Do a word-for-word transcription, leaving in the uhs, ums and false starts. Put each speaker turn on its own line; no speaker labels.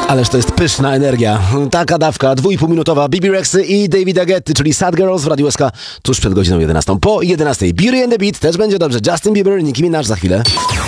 Ależ to jest pyszna energia. Taka dawka dwójpółminutowa Bibi Rexy i Davida Getty, czyli Sad Girls w Radiu S K tuż przed godziną jedenastą. Po jedenastej Beauty and the Beat też będzie dobrze. Justin Bieber, Nicki Minaj za chwilę.